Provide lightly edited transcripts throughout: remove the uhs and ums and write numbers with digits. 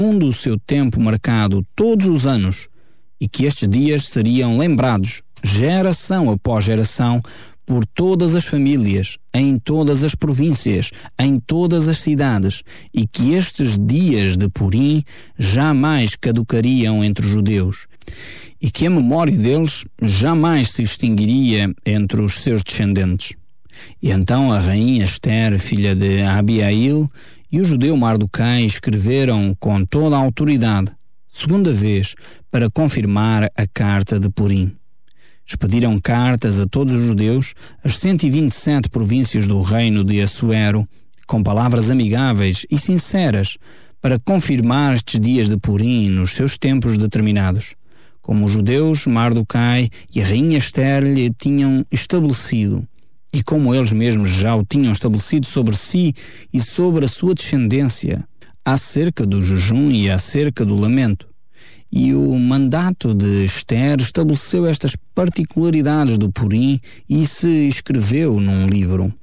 segundo o seu tempo marcado todos os anos, e que estes dias seriam lembrados, geração após geração, por todas as famílias, em todas as províncias, em todas as cidades, e que estes dias de Purim jamais caducariam entre os judeus, e que a memória deles jamais se extinguiria entre os seus descendentes. E então a rainha Esther, filha de Abiail, e o judeu Mardoquai escreveram com toda a autoridade, segunda vez, para confirmar a carta de Purim. Expediram cartas a todos os judeus, as 127 províncias do reino de Assuero, com palavras amigáveis e sinceras, para confirmar estes dias de Purim nos seus tempos determinados, como os judeus Mardoquai e a rainha Esther lhe tinham estabelecido, e como eles mesmos já o tinham estabelecido sobre si e sobre a sua descendência, acerca do jejum e acerca do lamento. E o mandato de Esther estabeleceu estas particularidades do Purim e se escreveu num livro.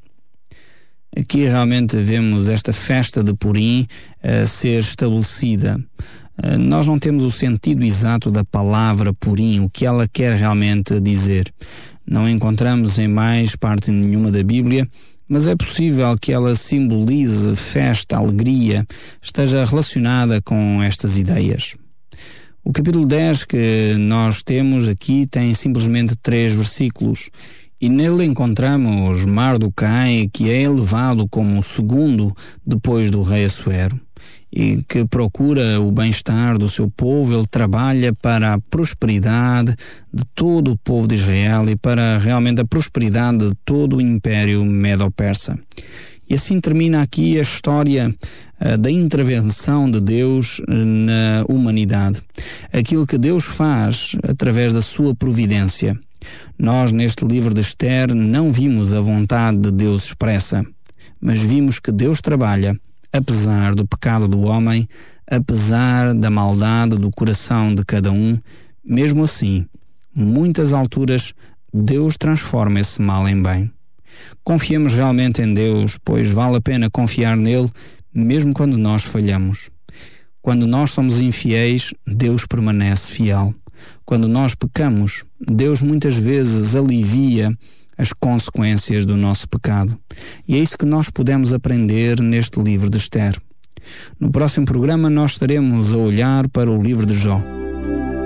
Aqui realmente vemos esta festa de Purim a ser estabelecida. Nós não temos o sentido exato da palavra Purim, o que ela quer realmente dizer. Não encontramos em mais parte nenhuma da Bíblia, mas é possível que ela simbolize festa, alegria, esteja relacionada com estas ideias. O capítulo 10 que nós temos aqui tem simplesmente 3 versículos, e nele encontramos Mardoquai, que é elevado como o segundo depois do rei Assuero, e que procura o bem-estar do seu povo. Ele trabalha para a prosperidade de todo o povo de Israel e para realmente a prosperidade de todo o Império Medo-Persa. E assim termina aqui a história da intervenção de Deus na humanidade. Aquilo que Deus faz através da sua providência. Nós, neste livro de Esther, não vimos a vontade de Deus expressa, mas vimos que Deus trabalha, apesar do pecado do homem, apesar da maldade do coração de cada um. Mesmo assim, muitas alturas, Deus transforma esse mal em bem. Confiemos realmente em Deus, pois vale a pena confiar nele, mesmo quando nós falhamos. Quando nós somos infiéis, Deus permanece fiel. Quando nós pecamos, Deus muitas vezes alivia as consequências do nosso pecado. E é isso que nós podemos aprender neste livro de Esther. No próximo programa nós estaremos a olhar para o livro de Jó.